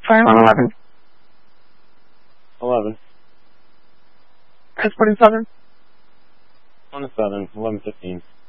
Fire on 11. 11. Transporting Southern. On the Southern, 11:15.